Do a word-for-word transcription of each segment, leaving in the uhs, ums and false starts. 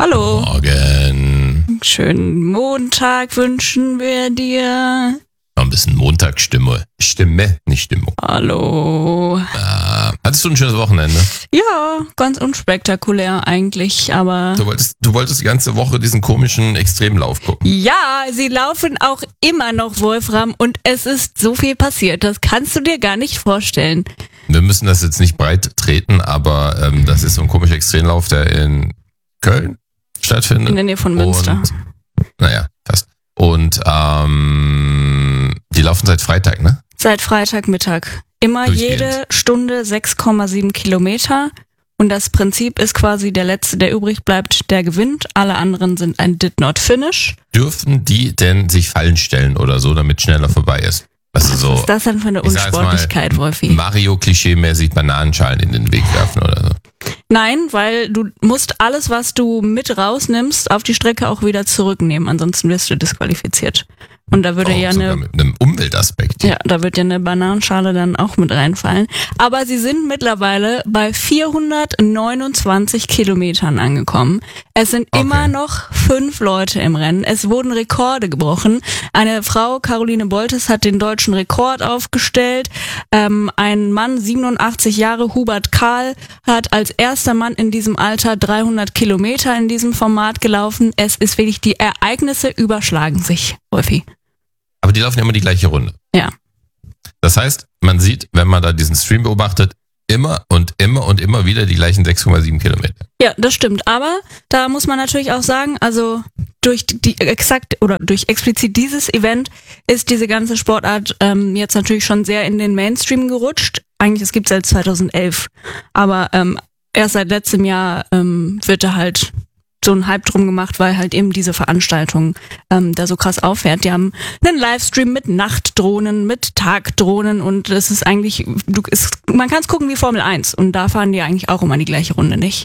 Hallo. Morgen. Schönen Montag wünschen wir dir. Noch ein bisschen Montagsstimme. Stimme, nicht Stimmung. Hallo. Äh, hattest du ein schönes Wochenende? Ja, ganz unspektakulär eigentlich, aber... Du wolltest, du wolltest die ganze Woche diesen komischen Extremlauf gucken. Ja, sie laufen auch immer noch, Wolfram, und es ist so viel passiert. Das kannst du dir gar nicht vorstellen. Wir müssen das jetzt nicht breit treten, aber ähm, das ist so ein komischer Extremlauf, der in Köln stattfindet. In der Nähe von Münster. Und, naja, fast. Und ähm, die laufen seit Freitag, ne? Seit Freitagmittag. Immer Durchgehend. jede Stunde sechs Komma sieben Kilometer. Und das Prinzip ist quasi, der Letzte, der übrig bleibt, der gewinnt. Alle anderen sind ein Did Not Finish. Dürfen die denn sich Fallen stellen oder so, damit schneller vorbei ist? Also so, Was ist das denn für eine ich sag jetzt mal, Unsportlichkeit, Wolfi? Mario-Klischee-mäßig Bananenschalen in den Weg werfen oder so. Nein, weil du musst alles, was du mit rausnimmst, auf die Strecke auch wieder zurücknehmen. Ansonsten wirst du disqualifiziert. Und da würde Oh, ja sogar eine... mit einem Umweltaspekt. Ja, da wird ja eine Bananenschale dann auch mit reinfallen. Aber sie sind mittlerweile bei vierhundertneunundzwanzig Kilometern angekommen. Es sind Okay. immer noch fünf Leute im Rennen. Es wurden Rekorde gebrochen. Eine Frau, Caroline Boltes, hat den deutschen Rekord aufgestellt. Ähm, ein Mann, siebenundachtzig Jahre, Hubert Kahl, hat als erster Mann in diesem Alter dreihundert Kilometer in diesem Format gelaufen. Es ist wirklich, die Ereignisse überschlagen sich, Wolfi. Aber die laufen ja immer die gleiche Runde. Ja. Das heißt, man sieht, wenn man da diesen Stream beobachtet, immer und immer und immer wieder die gleichen sechs Komma sieben Kilometer. Ja, das stimmt. Aber da muss man natürlich auch sagen, also durch die, die exakt oder durch explizit dieses Event ist diese ganze Sportart ähm, jetzt natürlich schon sehr in den Mainstream gerutscht. Eigentlich, es gibt es seit zweitausendelf. Aber ähm, erst seit letztem Jahr ähm, wird da halt so ein Hype drum gemacht, weil halt eben diese Veranstaltung ähm, da so krass auffährt. Die haben einen Livestream mit Nachtdrohnen, mit Tagdrohnen und es ist eigentlich, du, es, man kann es gucken wie Formel eins und da fahren die eigentlich auch immer die gleiche Runde, nicht?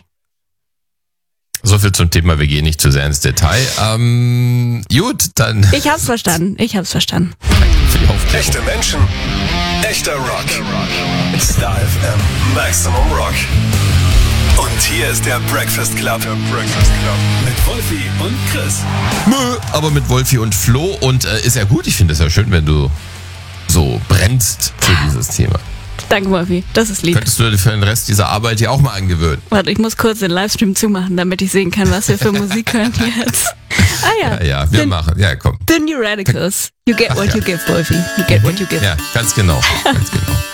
So viel zum Thema, wir gehen nicht zu sehr ins Detail. Ähm, gut, dann Ich hab's verstanden, ich hab's verstanden. für die Aufklärung. Echte Menschen, echter Rock. Star F M, Maximum Rock. Und hier ist der Breakfast Club. Der Breakfast Club. Mit Wolfi und Chris. Mö, aber mit Wolfi und Flo und äh, ist ja gut, ich finde es ja schön, wenn du so brennst für dieses Thema. Danke, Wolfi, das ist lieb. Könntest du dir für den Rest dieser Arbeit ja auch mal angewöhnen. Warte, ich muss kurz den Livestream zumachen, damit ich sehen kann, was wir für Musik hören jetzt. Ah ja, Ja, ja, wir The- machen, ja komm. The New Radicals. You get Ach what ja. you give, Wolfi. You get what you give. Ja, ganz genau, ganz genau.